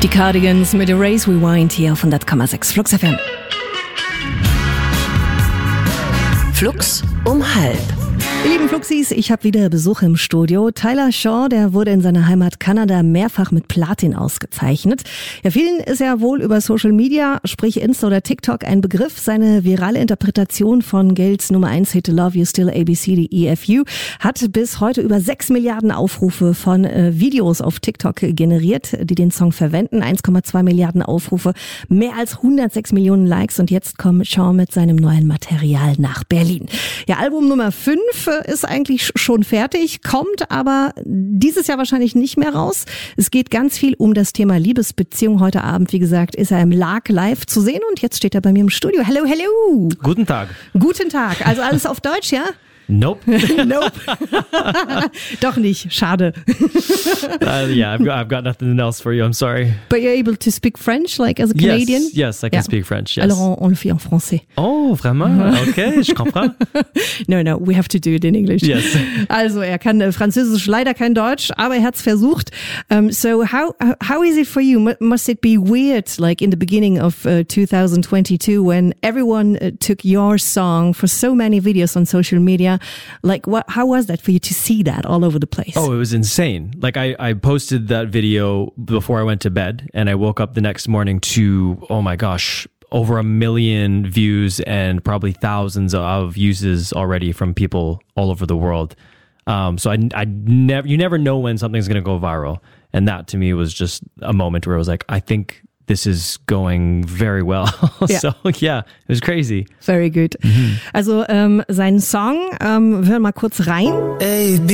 Die Cardigans mit Erase Rewind hier auf 100,6 Flux FM. Flux um halb. Ihr lieben Fluxis, ich habe wieder Besuch im Studio. Tyler Shaw, der wurde in seiner Heimat Kanada mehrfach mit Platin ausgezeichnet. Ja, vielen ist ja wohl über Social Media, sprich Insta oder TikTok, ein Begriff. Seine virale Interpretation von Gales Nummer 1 Hit Love You Still ABCDEFU hat bis heute über 6 Milliarden Aufrufe von Videos auf TikTok generiert, die den Song verwenden. 1,2 Milliarden Aufrufe, mehr als 106 Millionen Likes und jetzt kommt Shaw mit seinem neuen Material nach Berlin. Ja, Album Nummer 5 ist eigentlich schon fertig, kommt aber dieses Jahr wahrscheinlich nicht mehr raus. Es geht ganz viel um das Thema Liebesbeziehung. Heute Abend, wie gesagt, ist er im Lark live zu sehen und jetzt steht er bei mir im Studio. Hello, hello. Guten Tag. Guten Tag. Also alles auf Deutsch, ja? Nope. Nope. Doch nicht. Schade. Yeah, I've got nothing else for you. I'm sorry. But you're able to speak French, like as a Canadian? Yes, I can speak French. Yes. Alors, on le fait en français. Oh, vraiment? Okay, je comprends. No, we have to do it in English. Yes. Also, er kann Französisch, leider kein Deutsch, aber er hat's versucht. So how is it for you? Must it be weird, like in the beginning of 2022, when everyone took your song for so many videos on social media? Like, how was that for you to see that all over the place? Oh, it was insane. Like I posted that video before I went to bed and I woke up the next morning to, oh my gosh, over 1 million views and probably thousands of uses already from people all over the world. So you never know when something's going to go viral. And that to me was just a moment where I was like, I think this is going very well. Yeah. So yeah, it was crazy. Very good. Also seinen Song, wir hören mal kurz rein.